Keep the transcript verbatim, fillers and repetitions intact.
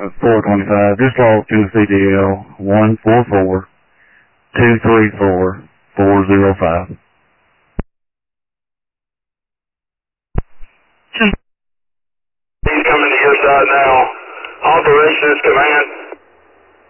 four twenty-five, just lost Tennessee D L one four four two three four four zero five. He's coming to your side now. Operations command.